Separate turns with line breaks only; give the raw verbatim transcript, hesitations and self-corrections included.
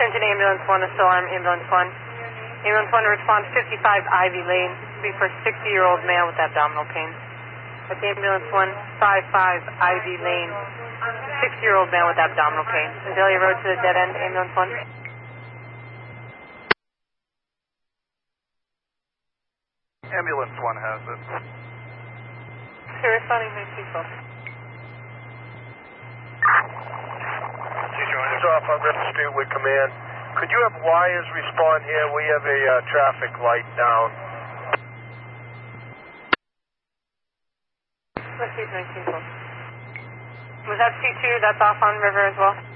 Attention ambulance one, Alarm ambulance one. Ambulance one response fifty-five Ivy Lane. Be for sixty-year-old male with abdominal pain. That's ambulance one, five five Ivy Lane. sixty-year-old male with abdominal pain. Azalea Road to the dead end, ambulance one.
Ambulance one has it.
Okay, responding to people.
You join us off on River Street with command. Could you have wires respond here? We have a uh, traffic light down.
Let's see nineteen. Was that C two? That's off on River as well?